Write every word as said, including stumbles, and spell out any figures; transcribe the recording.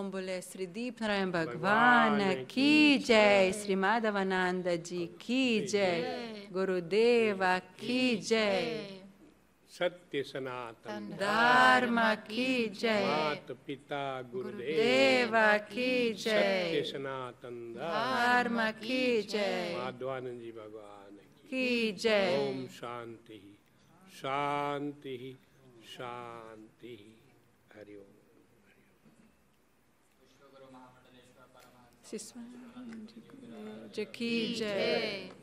ओम बोले श्री दीप नारायण भगवान की जय, श्री माधवानंद जी की जय, गुरुदेव की जय, सत्य सनातन धर्म की जय, मात पिता गुरुदेव की जय, सत्य सनातन धर्म की जय, माधवानंद जी भगवान की जय। ओम शांति शांति शांति। हरि ओम। शिष्य की जय।